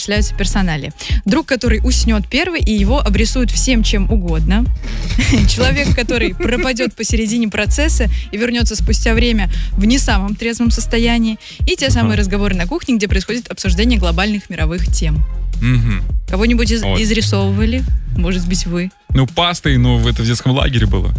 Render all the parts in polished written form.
перечисляются персонали. Друг, который уснет первый, и его обрисуют всем, чем угодно. Человек, который пропадет посередине процесса и вернется спустя время в не самом трезвом состоянии. И те самые разговоры на кухне, где происходит обсуждение глобальных мировых тем. Кого-нибудь изрисовывали? Может быть, вы? Пастой, но это в детском лагере было.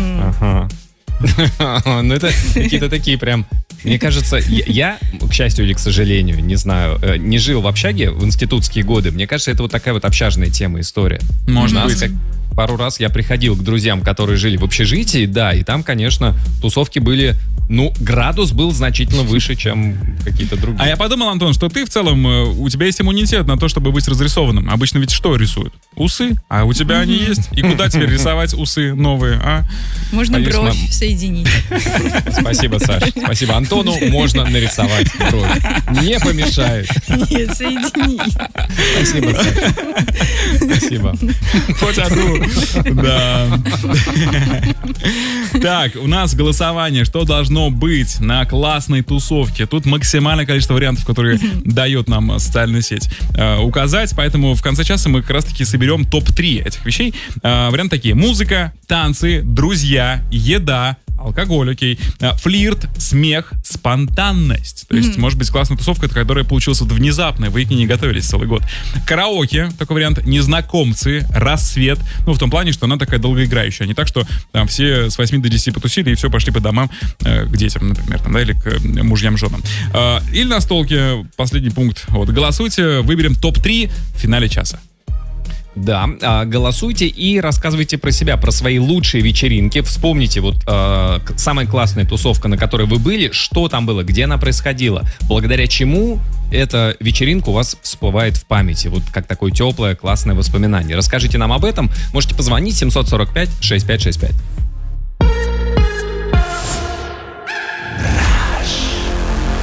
Ну, это какие-то такие прям... Мне кажется, я, к счастью или к сожалению, не знаю, не жил в общаге в институтские годы. Мне кажется, это вот такая вот общажная тема, история. Может быть. Пару раз я приходил к друзьям, которые жили в общежитии, да, и там, конечно, тусовки были... градус был значительно выше, чем какие-то другие. А я подумал, Антон, что ты в целом, у тебя есть иммунитет на то, чтобы быть разрисованным. Обычно ведь что рисуют? Усы. А у тебя они есть. И куда теперь рисовать усы новые, а? Можно бровь соединить. Спасибо, Саш. Спасибо. Антону можно нарисовать бровь. Не помешает. Нет, соединить. Спасибо, Саш. Спасибо. Хоть одну. Да. Так, у нас голосование. Что должно быть на классной тусовке? Тут максимальное количество вариантов, которые дает нам социальная сеть указать. Поэтому в конце часа мы как раз-таки соберем топ-3 этих вещей. Варианты такие: музыка, танцы, друзья, еда, алкоголь, окей, флирт, смех, спонтанность. То есть, может быть, классная тусовка, которая получилась внезапной, вы к ней не готовились целый год. Караоке, такой вариант, незнакомцы, рассвет. В том плане, что она такая долгоиграющая. Не так, что там все с 8 до 10 потусили и все, пошли по домам к детям, например, или к мужьям, женам. Или настолки, последний пункт. Голосуйте, выберем топ-3 в финале часа. Да, голосуйте и рассказывайте про себя, про свои лучшие вечеринки. Вспомните самая классная тусовка, на которой вы были, что там было, где она происходила, благодаря чему эта вечеринка у вас всплывает в памяти, как такое теплое, классное воспоминание. Расскажите нам об этом, можете позвонить 745-6565.